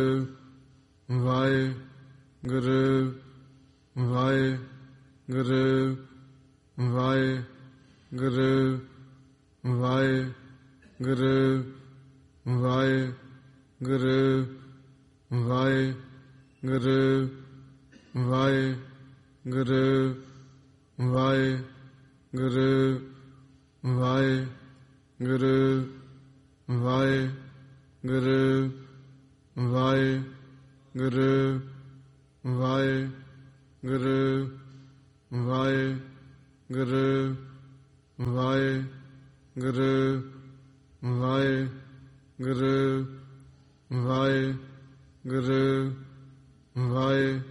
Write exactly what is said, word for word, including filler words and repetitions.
Waheguru Waheguru Waheguru Waheguru Waheguru Waheguru Waheguru Waheguru Waheguru Waheguru Waheguru Waheguru Waheguru Waheguru Waheguru Waheguru ਵਾਹਿ